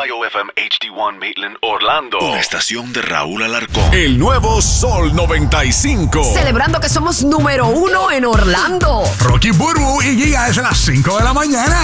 YOFM HD1 Maitland, Orlando. Una estación de Raúl Alarcón. El nuevo Sol 95. Celebrando que somos número 1 en Orlando. Rocky Burbu y Giga es a las 5 de la mañana.